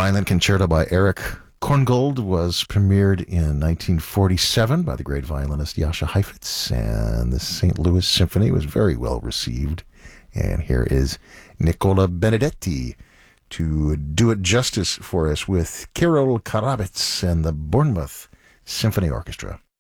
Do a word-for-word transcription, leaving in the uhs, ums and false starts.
Violin Concerto by Eric Korngold was premiered in nineteen forty-seven by the great violinist Jascha Heifetz, and the Saint Louis Symphony was very well received. And here is Nicola Benedetti to do it justice for us with Kirill Karabets and the Bournemouth Symphony Orchestra.